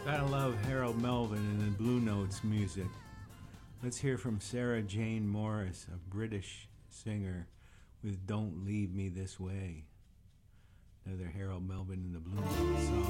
Gotta love Harold Melvin and the Blue Notes music. Let's hear from Sarah Jane Morris, a British singer, with Don't Leave Me This Way. Another Harold Melvin and the Blue Notes song.